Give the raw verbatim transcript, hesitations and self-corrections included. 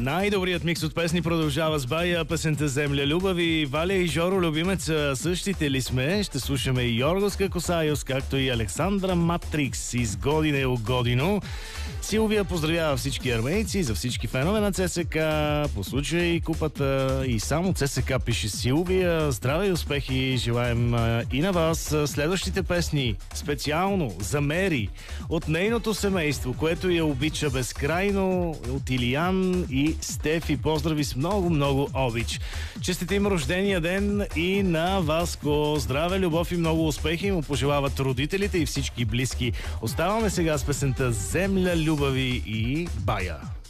Най-добрият микс от песни продължава с Бая, песента Земля любави. Валя и Жоро любимец, същите ли сме? Ще слушаме и Йоргоска Косайос, както и Александра Матрикс из Године у Годино. Силвия поздравява всички армейци, за всички фенове на ЦСКА, по случай и купата и само ЦСКА, пише Силвия. Здраве и успехи желаем и на вас. Следващите песни специално за Мери от нейното семейство, което я обича безкрайно, от Илиян и Стефи. Поздрави с много-много обич. Честите им рождения ден и на Васко. Здраве, любов и много успехи му пожелават родителите и всички близки. Оставаме сега с песента Земля любави и Бая.